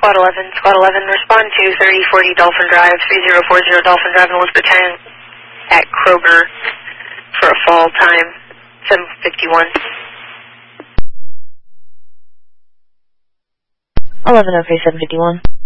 Squad 11, respond to 3040 Dolphin Drive, 3040 Dolphin Drive in Elizabeth Town at Kroger for a fall time, 7:51. 11 OK 751.